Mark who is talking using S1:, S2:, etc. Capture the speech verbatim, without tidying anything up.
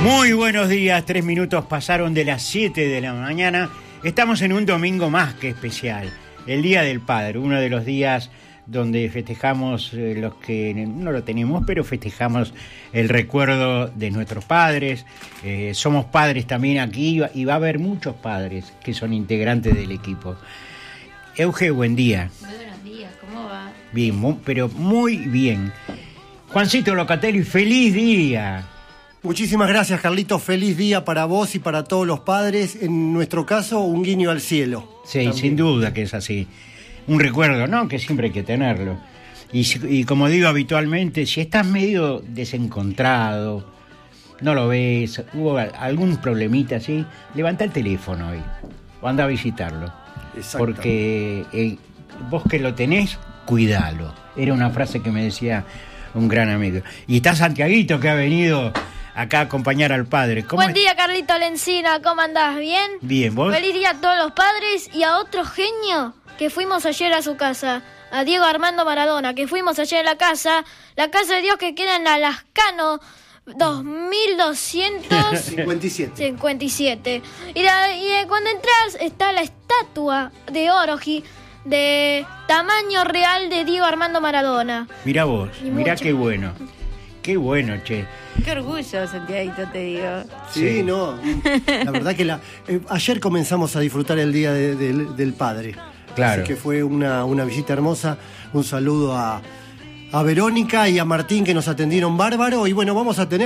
S1: Muy buenos días, tres minutos pasaron de las siete de la mañana. Estamos en un domingo más que especial, el Día del Padre, uno de los días donde festejamos eh, los que no lo tenemos, pero festejamos el recuerdo de nuestros padres. Eh, somos padres también aquí y va a haber muchos padres que son integrantes del equipo. Euge, buen día.
S2: Muy buenos días, ¿cómo va?
S1: Bien, muy, pero muy bien. Juancito Locatelli, feliz día.
S3: Muchísimas gracias, Carlitos. Feliz día para vos y para todos los padres. En nuestro caso, un guiño al cielo.
S1: Sí,
S3: también.
S1: Sin duda que es así. Un recuerdo, ¿no? Que siempre hay que tenerlo. Y, y como digo habitualmente, si estás medio desencontrado, no lo ves, hubo algún problemita así, levanta el teléfono hoy o anda a visitarlo. Porque eh, vos que lo tenés, cuidalo. Era una frase que me decía un gran amigo. Y está Santiaguito, que ha venido acá a acompañar al padre.
S4: Buen
S1: es?
S4: día, Carlito Lencina, ¿cómo andás? ¿Bien?
S1: Bien, ¿vos?
S4: Feliz día a todos los padres y a otro genio que fuimos ayer a su casa, a Diego Armando Maradona, que fuimos ayer a la casa, la casa de Dios que queda en Alascano dos mil doscientos
S3: cincuenta y siete.
S4: cincuenta y siete. Y, la, y de, cuando entras está la estatua de oro de tamaño real de Diego Armando Maradona.
S1: Mirá vos,
S4: Y
S1: mirá
S4: mucho.
S1: qué bueno. Qué bueno, che.
S2: Qué orgullo, Santiaguito, te digo.
S3: Sí,
S1: Sí.
S3: no. La verdad que la, eh, ayer comenzamos a disfrutar el Día de- de- del Padre.
S1: Claro.
S3: Así que fue una, una visita hermosa. Un saludo a, a Verónica y a Martín, que nos atendieron bárbaro. Y bueno, vamos a tener